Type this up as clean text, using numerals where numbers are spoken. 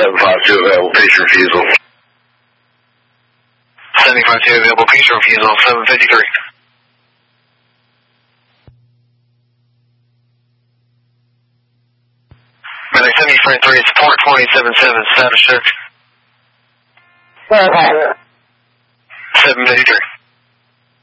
752 available, patient refusal. 752 available, patient refusal, 753. Medic 753, support 277, status check. 753.